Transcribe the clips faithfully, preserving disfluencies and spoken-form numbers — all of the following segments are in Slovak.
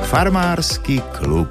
Farmársky klub.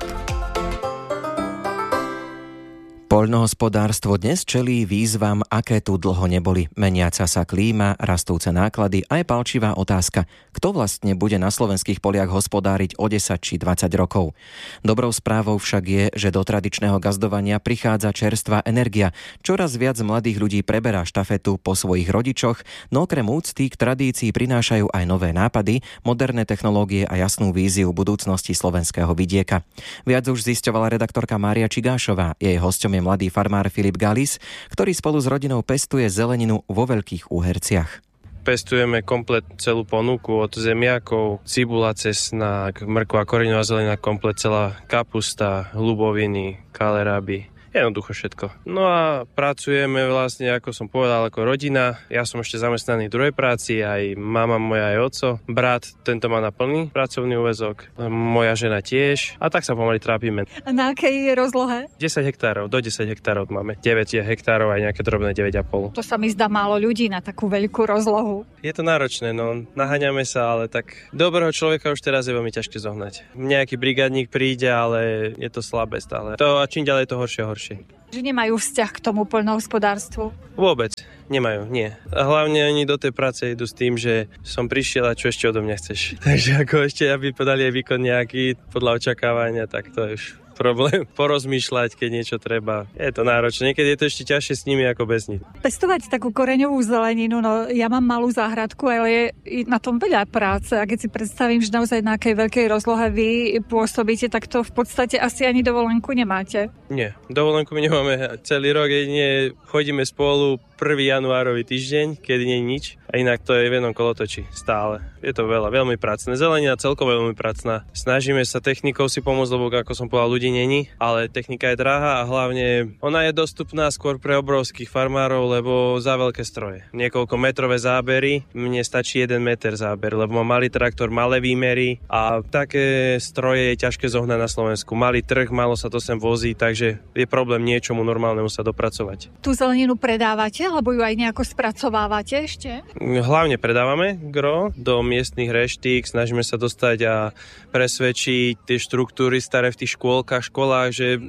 Poľnohospodárstvo dnes čelí výzvam, aké tu dlho neboli. Meniaca sa klíma, rastúce náklady a je palčivá otázka, kto vlastne bude na slovenských poliach hospodáriť o desať či dvadsať rokov. Dobrou správou však je, že do tradičného gazdovania prichádza čerstvá energia. Čoraz viac mladých ľudí preberá štafetu po svojich rodičoch, no okrem úcty k tradícii prinášajú aj nové nápady, moderné technológie a jasnú víziu budúcnosti slovenského vidieka. Viac už zisťovala redaktorka Mária Čigášová. Jej hosťom je mladý farmár Filip Galis, ktorý spolu s rodinou pestuje zeleninu vo Veľkých Úherciach. Pestujeme komplet celú ponuku od zemiakov, cibula, cesnák, mrkva, koreňová zelenina, komplet celá kapusta, ľuboviny, kaleráby. Jednoducho všetko. No a pracujeme vlastne, ako som povedal, ako rodina. Ja som ešte zamestnaný v druhej práci, aj mama moja, aj oco. Brat, tento má na plný pracovný úväzok. Moja žena tiež. A tak sa pomaly trápime. A na akej rozlohe? desať hektárov, do desať hektárov máme. deväť hektárov aj nejaké drobné deväť a pol. To sa mi zdá málo ľudí na takú veľkú rozlohu. Je to náročné, no. Naháňame sa, ale tak dobrého človeka už teraz je veľmi ťažké zohnať. Nejaký brigádnik príde, ale je to slabé stále. To a čím ďalej to horšie a horšie. Že nemajú vzťah k tomu poľnohospodárstvu? Vôbec nemajú, nie. A hlavne oni do tej práce idú s tým, že som prišiel a čo ešte odo mňa chceš. Takže ako ešte, aby podali aj výkon nejaký podľa očakávania, tak to je už problém porozmýšľať, keď niečo treba. Je to náročné, niekedy je to ešte ťažšie s nimi ako bez nich. Pestovať takú koreňovú zeleninu, no ja mám malú záhradku, ale je na tom veľa práce. A keď si predstavím, že naozaj na akej veľkej rozlohe vy pôsobíte, tak to v podstate asi ani dovolenku nemáte. Nie, dovolenku my nemáme celý rok, jedine chodíme spolu prvý januárový týždeň, kedy nie je nič. A inak to je v jednom kolotoči stále. Je to veľa, veľmi pracné. Zelenina celkovo veľmi pracná. Snažíme sa technikou si pomôcť, lebo ako som povedal, ľudí není, ale technika je drahá a hlavne ona je dostupná skôr pre obrovských farmárov, lebo za veľké stroje. Niekoľko metrové zábery, mne stačí jeden meter záber, lebo mám malý traktor, malé výmery a také stroje je ťažké zohnať na Slovensku. Malý trh, málo sa to sem vozí, takže je problém niečomu normálnemu sa dopracovať. Tú zeleninu predávate, alebo ju aj nejako spracovávate ešte? Hlavne predávame gro do miestnych reštík, snažíme sa dostať a presvedčiť tie štruktúry staré v tých škôlkach, školách, že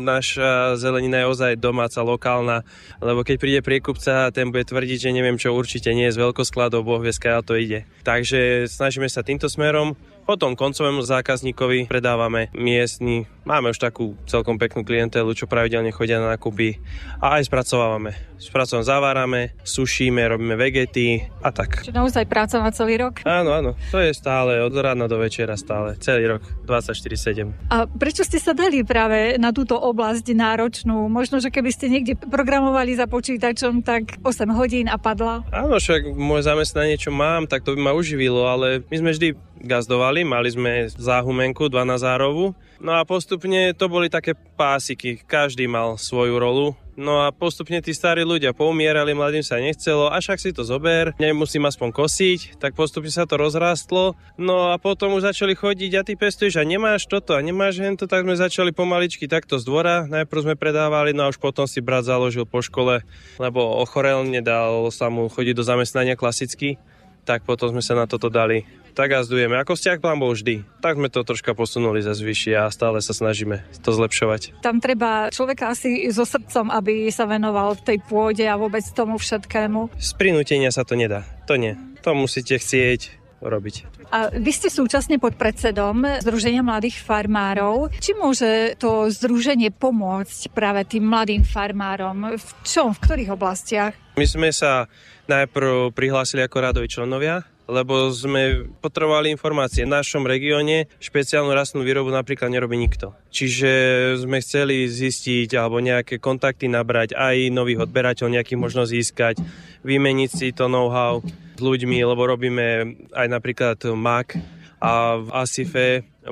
naša zelenina je ozaj domáca, lokálna, lebo keď príde priekupca, ten bude tvrdiť, že neviem čo, určite nie je z veľkoskladov, Boh vie, skáľa to ide. Takže snažíme sa týmto smerom. Potom koncovému zákazníkovi predávame miestny. Máme už takú celkom peknú klientelu, čo pravidelne chodia na nákupy a aj spracovávame. Spracovám, zavárame, sušíme, robíme vegety a tak. Čiže naozaj práca na celý rok? Áno, áno. To je stále od rána do večera stále. Celý rok, dvadsaťštyri sedem. A prečo ste sa dali práve na túto oblasť náročnú? Možno, že keby ste niekde programovali za počítačom, tak osem hodín a padla? Áno, však moje zamestnanie, čo mám, tak to by ma uživilo, ale my sme vždy gazdovali, mali sme záhumenku dvanásťárovú, no a postupne to boli také pásiky, každý mal svoju rolu. No a postupne tí starí ľudia poumierali, mladým sa nechcelo, a však si to zober, nemusím aspoň kosiť, tak postupne sa to rozrastlo. No a potom už začali chodiť a ty pestuješ a nemáš toto a nemáš hento, tak sme začali pomaličky takto z dvora. Najprv sme predávali, no a už potom si brat založil po škole, lebo ochorel, nedal sa mu chodiť do zamestnania klasicky, tak potom sme sa na toto dali. Tak gazdujeme. Ako vzťah plán bol vždy. Tak sme to troška posunuli za zvyššie a stále sa snažíme to zlepšovať. Tam treba človeka asi so srdcom, aby sa venoval tej pôde a vôbec tomu všetkému. Z prinútenia sa to nedá. To nie. To musíte chcieť robiť. A vy ste súčasne podpredsedom Združenia mladých farmárov. Či môže to združenie pomôcť práve tým mladým farmárom? V čom? V ktorých oblastiach? My sme sa najprv prihlásili ako radoví členovia, lebo sme potrebovali informácie. V našom regióne špeciálnu rastnú výrobu napríklad nerobí nikto. Čiže sme chceli zistiť alebo nejaké kontakty nabrať, aj nových odberateľov nejakých možno získať, vymeniť si to know-how s ľuďmi, lebo robíme aj napríklad mak a v Asife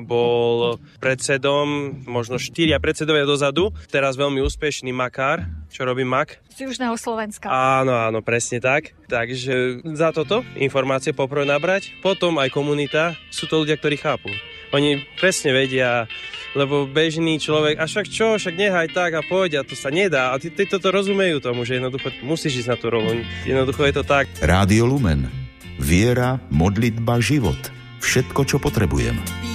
bol predsedom, možno štyria predsedovia dozadu, teraz veľmi úspešný makár, čo robí mak. Z Južného Slovenska. Áno, áno, presne tak. Takže za toto informácie poprvé nabrať, potom aj komunita, sú to ľudia, ktorí chápu. Oni presne vedia, lebo bežný človek, a však čo, však nehaj tak a poď, a to sa nedá. A tí, tí toto rozumejú tomu, že jednoducho musíš ísť na tú rolu. Jednoducho je to tak. Rádio Lumen. Viera, modlitba, život. Všetko, čo potrebujem.